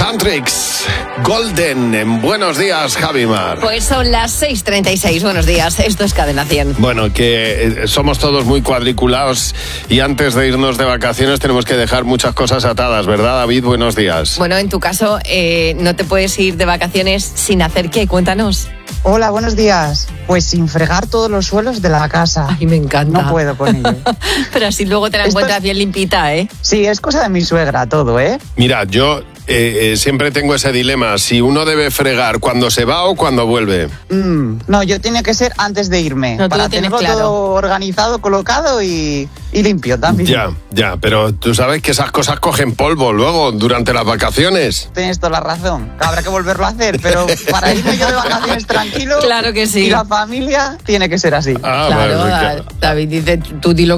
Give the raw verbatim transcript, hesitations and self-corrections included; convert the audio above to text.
Tantrix, Golden, en Buenos Días, Javimar. Pues son las seis treinta y seis, buenos días, esto es Cadena cien. Bueno, que eh, somos todos muy cuadriculados y antes de irnos de vacaciones tenemos que dejar muchas cosas atadas, ¿verdad, David? Buenos días. Bueno, en tu caso, eh, no te puedes ir de vacaciones sin hacer ¿qué? Cuéntanos. Hola, buenos días. Pues sin fregar todos los suelos de la casa. Ay, me encanta. No puedo con ello. Pero así luego te la Esto encuentras es... bien limpita, ¿eh? Sí, es cosa de mi suegra todo, ¿eh? Mira, yo eh, eh, siempre tengo ese dilema, si uno debe fregar cuando se va o cuando vuelve. Mm, no, yo tiene que ser antes de irme, No, tú para lo tienes tenerlo claro. todo organizado, colocado y, y limpio también. Ya, ya, pero tú sabes que esas cosas cogen polvo luego durante las vacaciones. Tienes toda la razón, habrá que volverlo a hacer, pero para irme yo de vacaciones tranquilo, Claro que sí. y la familia tiene que ser así. Ah, Claro, vale, David dice, tú dilo